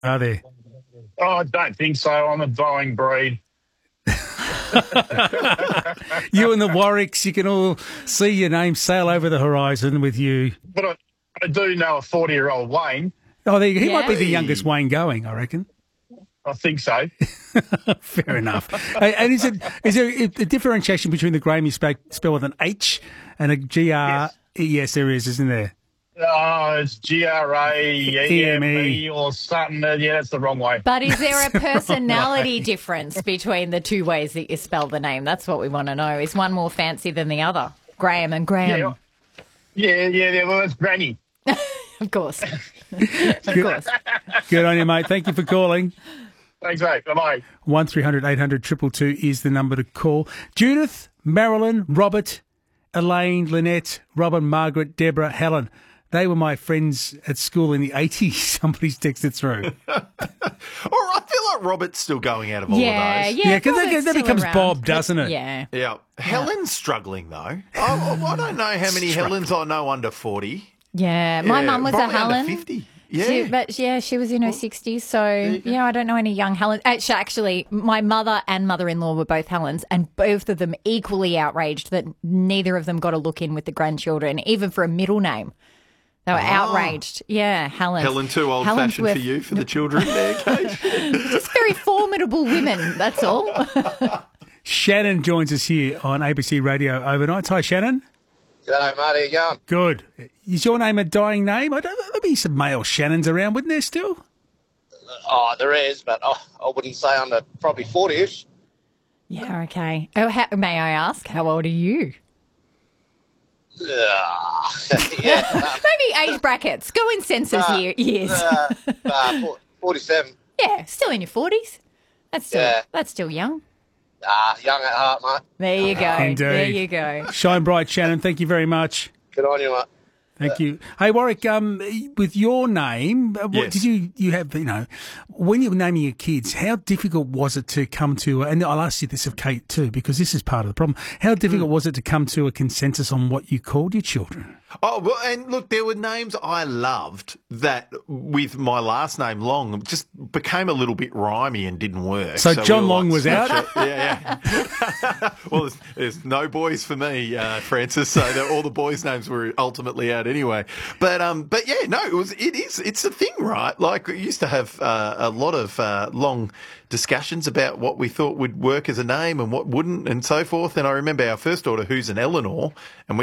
Are there? Oh, I don't think so. I'm a dying breed. You and the Warwicks, you can all see your name sail over the horizon with you. But I do know a 40-year-old Wayne. Oh, there you go. He might be the youngest Wayne going, I reckon. I think so. Fair enough. And is there a differentiation between the Graham you spell with an H and a G-R? Yes, there is, isn't there? Oh, it's Grame or something. Yeah, that's the wrong way. But is there a personality difference between the two ways that you spell the name? That's what we want to know. Is one more fancy than the other? Graham and Graham. Yeah. Well, it's Granny. Of course. Good on you, mate. Thank you for calling. Thanks, mate. Bye-bye. 1300 800 222 is the number to call. Judith, Marilyn, Robert, Elaine, Lynette, Robin, Margaret, Deborah, Helen. They were my friends at school in the 80s. Somebody's texted through. I feel like Robert's still going out of all of those. Yeah, because that becomes around. Bob, doesn't it? Yeah. Helen's struggling, though. I don't know how many Helens I know under 40. Yeah, my mum was a Helen. Under 50. Yeah. She was in her 60s, so, I don't know any young Helens. Actually, my mother and mother-in-law were both Helens, and both of them equally outraged that neither of them got a look in with the grandchildren, even for a middle name. They were outraged. Yeah, Helen. Helen, too old-fashioned for you, for the children there, Kate. Just very formidable women, that's all. Shannon joins us here on ABC Radio Overnight. Hi, Shannon. G'day, mate. How you going? Good. Is your name a dying name? There'd be some male Shannons around, wouldn't there still? Oh, there is, but I wouldn't say under probably 40-ish. Yeah, okay. May I ask, how old are you? Maybe age brackets. Go in census years. 47. Yeah, still in your 40s. That's still young. Young at heart, mate. There you go. Indeed. There you go. Shine bright, Shannon. Thank you very much. Good on you, mate. Thank you. Hey, Warwick, with your name, what did you have, when you were naming your kids, how difficult was it to come to, and I'll ask you this of Kate too, because this is part of the problem, how difficult was it to come to a consensus on what you called your children? Oh, well, and look, there were names I loved that with my last name, Long, just became a little bit rhymey and didn't work. So John Long was out? Yeah. Well, there's no boys for me, Francis, so all the boys' names were ultimately out anyway. But yeah, no, it's a thing, right? Like, we used to have a lot of long discussions about what we thought would work as a name and what wouldn't and so forth. And I remember our first daughter, who's an Eleanor,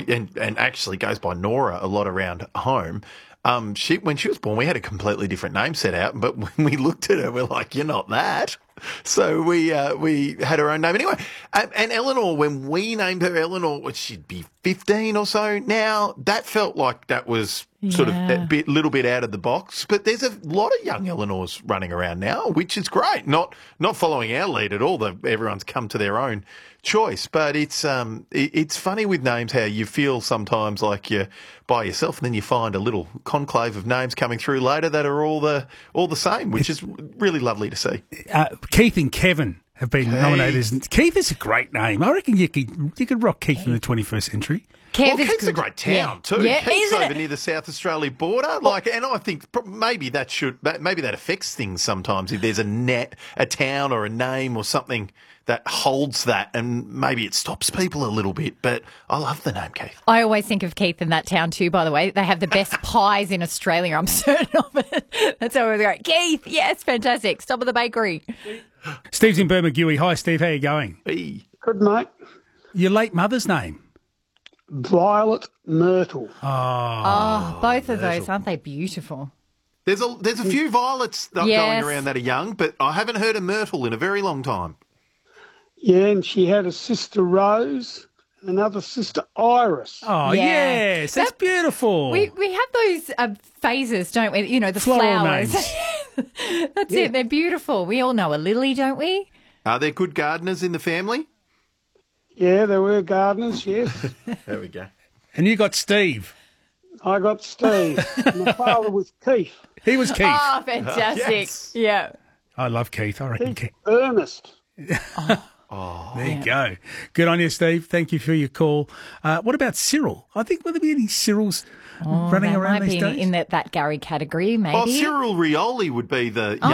and actually goes by Nora a lot around home. When she was born, we had a completely different name set out, but when we looked at her, we're like, you're not that. So we had her own name anyway. And Eleanor, when we named her Eleanor, she'd be 15 or so now. That felt like that was sort of a little bit out of the box. But there's a lot of young Eleanors running around now, which is great. Not following our lead at all. Everyone's come to their own choice. But it's funny with names how you feel sometimes like you're by yourself, and then you find a little conclave of names coming through later that are all the same, which is really lovely to see. Keith and Kevin have been nominated. Keith is a great name. I reckon you could rock Keith in the 21st century. Keith's a great town too. Yeah, Keith's over near the South Australia border. And I think maybe that affects things sometimes. If there's a town or a name or something that holds that, and maybe it stops people a little bit. But I love the name Keith. I always think of Keith in that town too, by the way. They have the best pies in Australia, I'm certain of it. That's how we go, Keith, yes, fantastic. Stop at the bakery. Steve's in Bermagui. Hi, Steve. How you going? Hey. Good, mate. Your late mother's name? Violet Myrtle. Oh, both of those, aren't they beautiful? There's a few violets going around that are young, but I haven't heard of Myrtle in a very long time. Yeah, and she had a sister Rose, another sister Iris. Oh, yes, that's beautiful. We have those phases, don't we? You know, the Floral flowers. names. That's it. They're beautiful. We all know a lily, don't we? Are there good gardeners in the family? Yeah, there were gardeners, yes. There we go. And you got Steve. I got Steve. My father was Keith. He was Keith. Oh, fantastic. Yes. Yeah. I love Keith. I reckon Keith. Ernest. There you go. Good on you, Steve. Thank you for your call. What about Cyril? I think, will there be any Cyrils running around might these be days? in that Gary category, maybe. Oh, Cyril Rioli would be the